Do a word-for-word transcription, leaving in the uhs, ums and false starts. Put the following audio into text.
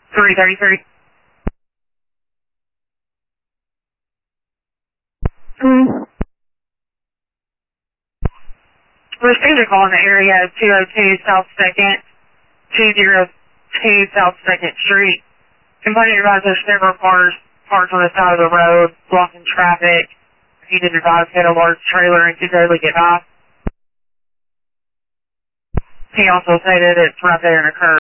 three thirty-three. Mm. Received a call in the area of two oh two South second, two oh two South second Street. Complainant advised there's several cars parked on the side of the road, blocking traffic. He did advise hit a large trailer and could barely get by. He also stated it's right there in a curve.